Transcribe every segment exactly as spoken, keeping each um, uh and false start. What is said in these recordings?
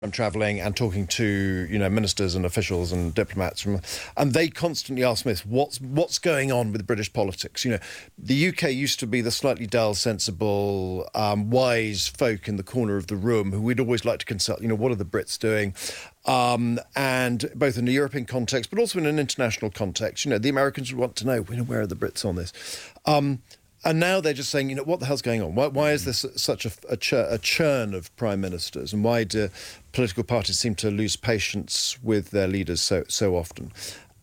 I'm travelling and talking to, you know, ministers and officials and diplomats, from, and they constantly ask me, what's what's going on with British politics? You know, the U K used to be the slightly dull, sensible, um, wise folk in the corner of the room who we'd always like to consult. You know, what are the Brits doing? Um, and both in a European context, but also in an international context, you know, the Americans would want to know, you know, where are the Brits on this? Um, And now they're just saying, you know, what the hell's going on? Why, why is there such a, a, chur- a churn of prime ministers? And why do political parties seem to lose patience with their leaders so so often?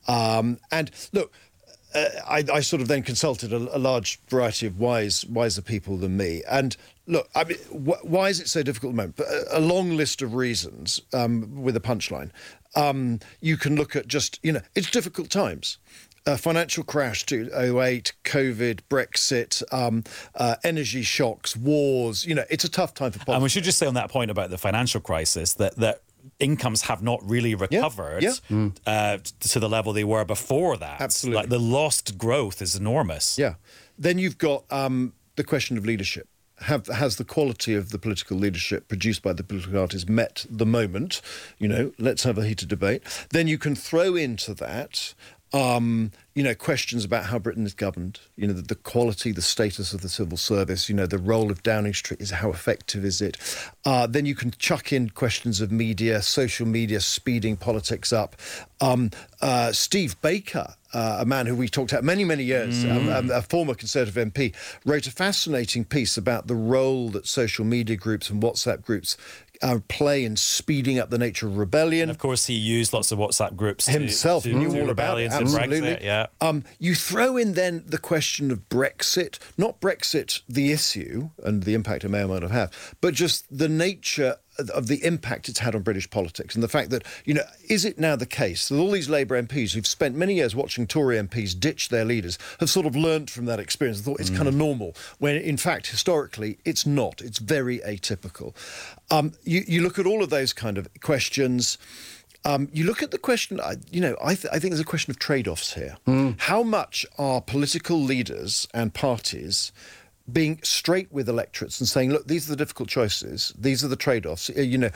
Um, and look, uh, I, I sort of then consulted a, a large variety of wise, wiser people than me. And look, I mean, wh- why is it so difficult at the moment? A, a long list of reasons um, with a punchline. Um, you can look at just, you know, it's difficult times. Uh, financial crash, two thousand eight, COVID, Brexit, um, uh, energy shocks, wars. You know, it's a tough time for politics. And we should just say on that point about the financial crisis that, that incomes have not really recovered yeah, yeah. Mm. Uh, to the level they were before that. Absolutely. Like the lost growth is enormous. Yeah. Then you've got um, the question of leadership. Have, has the quality of the political leadership produced by the political parties met the moment? You know, let's have a heated debate. Then you can throw into that Um, you know, questions about how Britain is governed, you know, the, the quality, the status of the civil service, you know, the role of Downing Street, is how effective is it? Uh, then you can chuck in questions of media, social media, speeding politics up. Um, uh, Steve Baker, uh, a man who we talked about many, many years, mm. um, um, a former Conservative M P, wrote a fascinating piece about the role that social media groups and WhatsApp groups Uh, play in speeding up the nature of rebellion. And of course, he used lots of WhatsApp groups himself. to, to knew do all about it. Absolutely. Brexit, yeah. Um, you throw in then the question of Brexit, not Brexit the issue and the impact it may or may not have, but just the nature of the impact it's had on British politics, and the fact that, you know, is it now the case that all these Labour M Ps who've spent many years watching Tory M Ps ditch their leaders have sort of learnt from that experience and thought it's mm. kind of normal, when in fact historically it's not. It's very atypical. Um, you, you look at all of those kind of questions. Um, you look at the question, you know, I, th- I think there's a question of trade-offs here. Mm. How much are political leaders and parties being straight with electorates and saying, look, these are the difficult choices, these are the trade-offs, you know,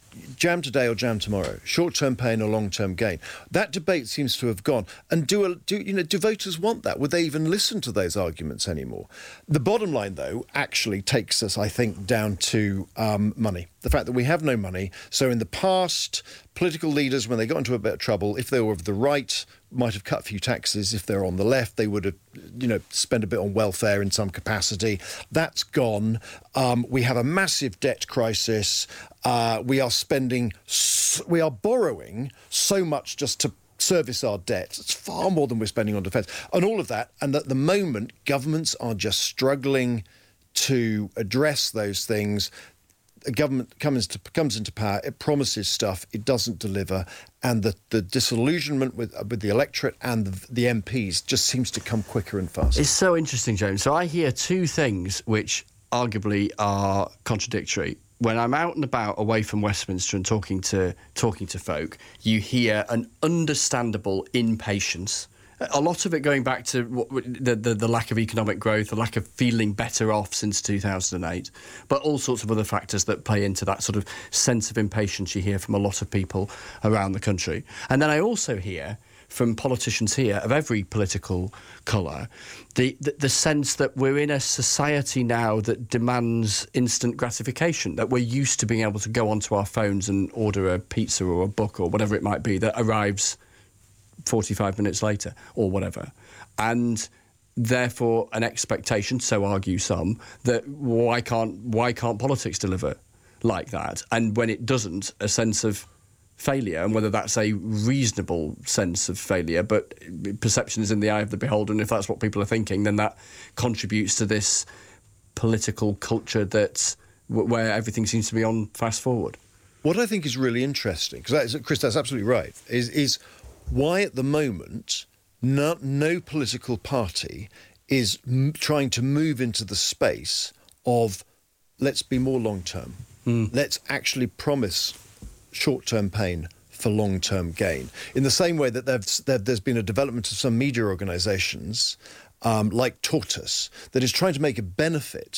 jam today or jam tomorrow, short-term pain or long-term gain. That debate seems to have gone. And do, a, do you know, do voters want that? Would they even listen to those arguments anymore? The bottom line, though, actually takes us, I think, down to um, money. The fact that we have no money. So in the past, political leaders, when they got into a bit of trouble, if they were of the right, might have cut a few taxes. If they're on the left, they would have, you know, spent a bit on welfare in some capacity. That's gone. Um, we have a massive debt crisis. Uh, we are spending, we are borrowing so much just to service our debt. It's far more than we're spending on defence. And all of that. And at the moment, governments are just struggling to address those things. A government comes, to, comes into power, it promises stuff, it doesn't deliver, and the, the disillusionment with with the electorate and the, the M Ps just seems to come quicker and faster. It's so interesting, James. So I hear two things which arguably are contradictory. When I'm out and about away from Westminster and talking to talking to folk, you hear an understandable impatience. A lot of it going back to the, the, the lack of economic growth, the lack of feeling better off since two thousand eight, but all sorts of other factors that play into that sort of sense of impatience you hear from a lot of people around the country. And then I also hear from politicians here of every political colour the, the, the sense that we're in a society now that demands instant gratification, that we're used to being able to go onto our phones and order a pizza or a book or whatever it might be that arrives forty-five minutes later or whatever, and therefore an expectation, so argue some, that why can't why can't politics deliver like that? And when it doesn't, a sense of failure, and whether that's a reasonable sense of failure, but perception is in the eye of the beholder, and if that's what people are thinking, then that contributes to this political culture that's where everything seems to be on fast forward. What I think is really interesting, because that is, Chris, that's absolutely right, is is why at the moment no, no political party is m- trying to move into the space of let's be more long-term. Mm. Let's actually promise short-term pain for long-term gain. In the same way that there's been a development of some media organisations um, like Tortoise that is trying to make a benefit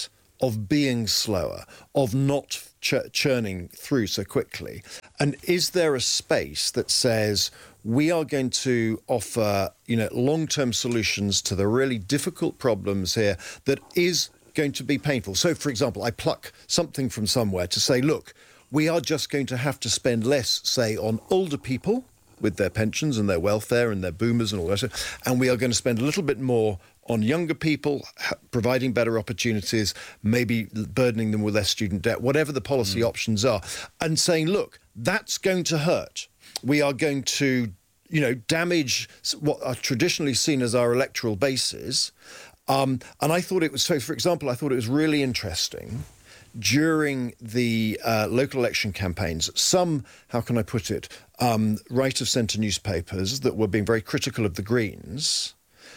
of being slower, of not ch- churning through so quickly? And is there a space that says we are going to offer, you know, long-term solutions to the really difficult problems here that is going to be painful? So, for example, I pluck something from somewhere to say, look, we are just going to have to spend less, say, on older people with their pensions and their welfare and their boomers and all that, and we are going to spend a little bit more on younger people, providing better opportunities, maybe burdening them with less student debt, whatever the policy mm. options are, and saying, look, that's going to hurt. We are going to, you know, damage what are traditionally seen as our electoral bases. Um, and I thought it was, so for example, I thought it was really interesting during the uh, local election campaigns, some, how can I put it, um, right-of-centre newspapers that were being very critical of the Greens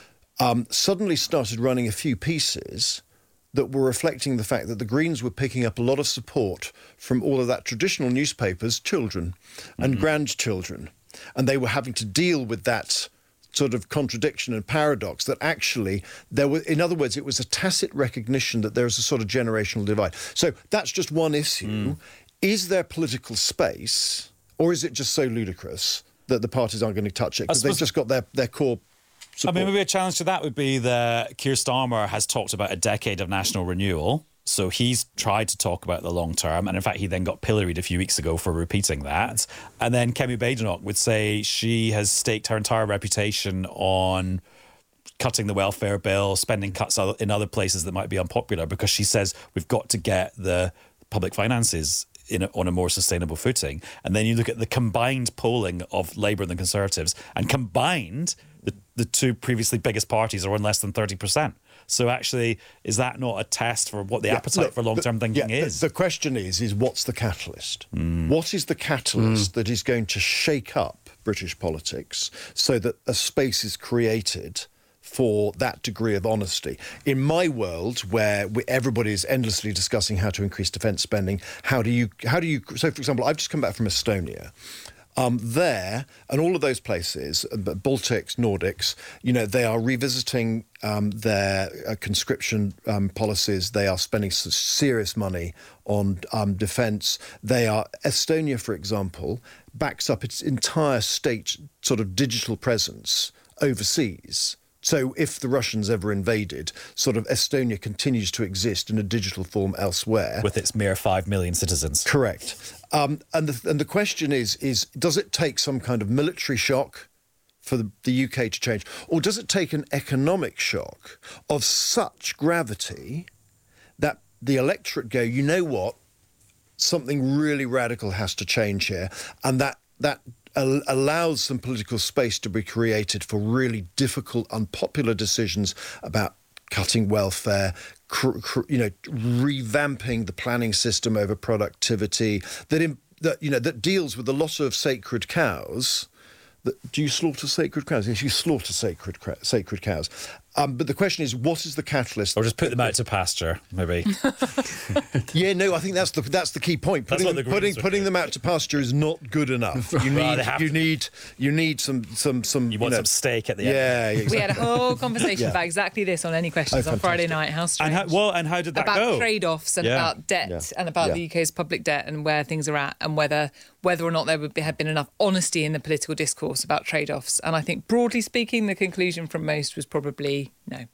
um, suddenly started running a few pieces that were reflecting the fact that the Greens were picking up a lot of support from all of that traditional newspapers' children and mm-hmm. grandchildren. And they were having to deal with that sort of contradiction and paradox that actually there were, in other words, it was a tacit recognition that there is a sort of generational divide. So that's just one issue. Mm. Is there political space, or is it just so ludicrous that the parties aren't going to touch it because they've just got their, their core support? I mean, maybe a challenge to that would be that Keir Starmer has talked about a decade of national renewal. So he's tried to talk about the long term. And in fact, he then got pilloried a few weeks ago for repeating that. And then Kemi Badenoch would say she has staked her entire reputation on cutting the welfare bill, spending cuts in other places that might be unpopular, because she says we've got to get the public finances in a, on a more sustainable footing. And then you look at the combined polling of Labour and the Conservatives, and combined, the, the two previously biggest parties are on less than thirty percent. So actually, is that not a test for what the yeah, appetite look, for long-term the, thinking yeah, is? The, the question is, is what's the catalyst? Mm. What is the catalyst mm. that is going to shake up British politics so that a space is created for that degree of honesty? In my world, where we, everybody is endlessly discussing how to increase defence spending, how do you, how do you? So, for example, I've just come back from Estonia. Um, there, and all of those places, uh, Baltics, Nordics, you know, they are revisiting um, their uh, conscription um, policies. They are spending some serious money on um, defence. They are, Estonia, for example, backs up its entire state sort of digital presence overseas. So if the Russians ever invaded, sort of Estonia continues to exist in a digital form elsewhere. With its mere five million citizens. Correct. Um, and, the, and the question is, is, does it take some kind of military shock for the, the U K to change? Or does it take an economic shock of such gravity that the electorate go, you know what, something really radical has to change here, and that that allows some political space to be created for really difficult, unpopular decisions about cutting welfare, cr- cr- you know, revamping the planning system over productivity, that, in, that, you know, that deals with a lot of sacred cows. That, do you slaughter sacred cows? Yes, you slaughter sacred sacred cows. Um, but the question is, what is the catalyst? Or just put them out to pasture, maybe. Yeah, no, I think that's the that's the key point. Putting, the putting, putting them out to pasture is not good enough. You need well, you need you need some some some. You want you know, some steak at the end. Yeah, exactly. We had a whole conversation yeah. about exactly this on Any Questions oh, on Friday night. How strange. And how, well, and how did that about go? About trade-offs and yeah. about debt yeah. and about yeah. the U K's public debt and where things are at, and whether whether or not there would be, have been enough honesty in the political discourse about trade-offs. And I think, broadly speaking, the conclusion from most was probably no.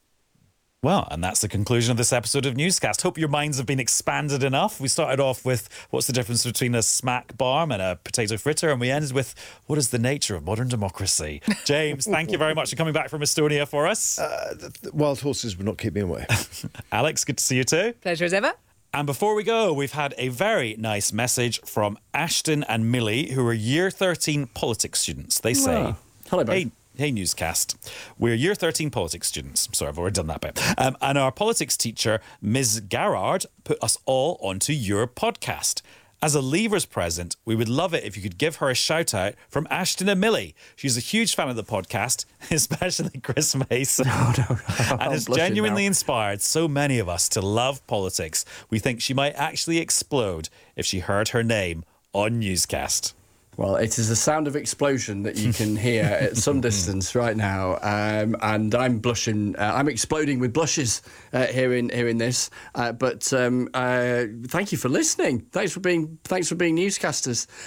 Well, and that's the conclusion of this episode of Newscast. Hope your minds have been expanded enough. We started off with what's the difference between a smack barm and a potato fritter, and we ended with what is the nature of modern democracy. James, thank you very much for coming back from Estonia for us. Uh, the, the wild horses would not keep me away. Alex, good to see you too. Pleasure as ever. And before we go, we've had a very nice message from Ashton and Millie, who are year thirteen politics students. They say, wow. Hello, buddy. Hey, Hey, Newscast. We're year thirteen politics students. Sorry, I've already done that bit. Um, and our politics teacher, Miz Garrard, put us all onto your podcast. As a Leavers present, we would love it if you could give her a shout out from Ashton and Millie. She's a huge fan of the podcast, especially Chris Mason. No, no, no. And has genuinely inspired so many of us to love politics. We think she might actually explode if she heard her name on Newscast. Well, it is a sound of explosion that you can hear at some distance right now, um, and I'm blushing. Uh, I'm exploding with blushes uh, hearing hearing this. Uh, but um, uh, thank you for listening. Thanks for being thanks for being newscasters.